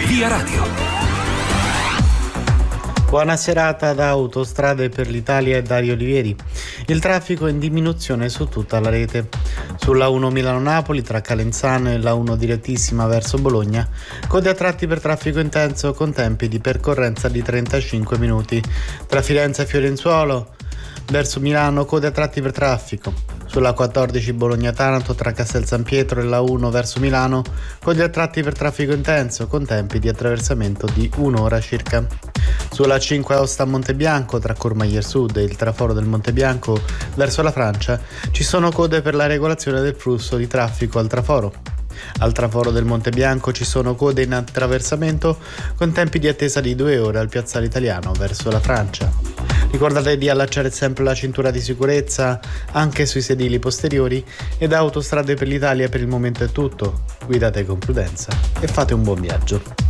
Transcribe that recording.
Via Radio. Buona serata da Autostrade per l'Italia e Dario Olivieri. Il traffico è in diminuzione su tutta la rete. Sulla 1 Milano-Napoli tra Calenzano e la 1 direttissima verso Bologna, code a tratti per traffico intenso con tempi di percorrenza di 35 minuti. Tra Firenze e Fiorenzuolo verso Milano, code a tratti per traffico. Sulla 14 Bologna-Taranto tra Castel San Pietro e la 1 verso Milano, code a tratti per traffico intenso con tempi di attraversamento di un'ora circa. Sulla 5 Aosta-Montebianco tra Courmayeur Sud e il traforo del Montebianco verso la Francia ci sono code per la regolazione del flusso di traffico al traforo. Al traforo del Montebianco ci sono code in attraversamento con tempi di attesa di 2 ore al piazzale Italiano verso la Francia. Ricordate di allacciare sempre la cintura di sicurezza anche sui sedili posteriori e da Autostrade per l'Italia per il momento è tutto. Guidate con prudenza e fate un buon viaggio.